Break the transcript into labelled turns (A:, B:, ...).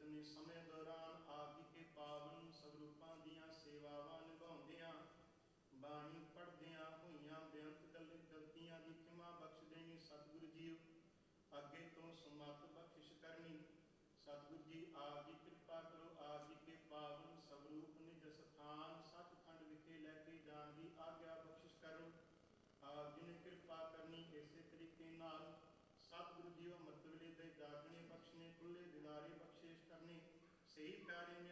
A: ਇਤਨੇ ਸਮੇਂ ਦੌਰਾਨ ਆਪ ਜੀ ਕੇ ਪਾਵਨ ਸਵਰੂਪਾਂ ਦੀਆਂ ਸੇਵਾਵਾਂ ਨਿਭਾਉਂਦਿਆਂ, ਬਾਣੀ ਪੜ੍ਹਦਿਆਂ ਹੋਈਆਂ ਬੇਅੰਤ ਗਲਤੀਆਂ ਦੀ ਖਿਮਾ ਬਖਸ਼ ਦੇਣੀ ਸਤਿਗੁਰੂ ਜੀਓ। ਅੱਗੇ ਤੋਂ ਸਮੱਤ ਬਖਸ਼ਿਸ਼ ਕਰਨੀ। ਸਤਿਗੁਰੂ ਜੀ ਆਪ ਜੀ ਕਿਰਪਾ ਕਰੋ, ਆਪ ਜੀ ਕੇ ਪਾਵਨ ਸਵਰੂਪ ਨਿਜ ਸਥਾਨ ਸੱਚਖੰਡ ਵਿਖੇ ਲੈ ਕੇ ਜਾਣ ਦੀ ਆਗਿਆ ਬਖਸ਼ਿਸ਼ ਕਰੋ। ਆਪ ਜੀ ਨੇ ਕਿਰਪਾ ਕਰਨੀ। ਇਸੇ ਤਰੀਕੇ ਨਾਲ ਸਤਿਗੁਰੂ ਜੀਓ ਅੰਮ੍ਰਿਤ ਵੇਲੇ ਦੇ ਜਾਗਣੇ ਬਖਸ਼ਣੇ, ਖੁੱਲੇ ਦਿਦਾਰੇ ਬਖਸ਼ਿਸ਼ ਕਰਨੇ, ਸਹੀ ਪਿਆਰੇ